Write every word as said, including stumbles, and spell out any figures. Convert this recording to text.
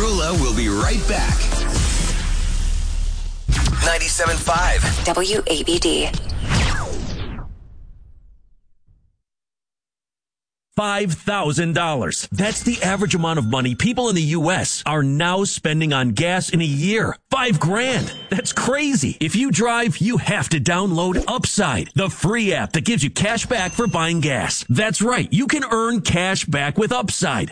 Rula will be right back. ninety-seven point five W A B D. five thousand dollars. That's the average amount of money people in the U S are now spending on gas in a year. Five grand. That's crazy. If you drive, you have to download Upside, the free app that gives you cash back for buying gas. That's right. You can earn cash back with Upside.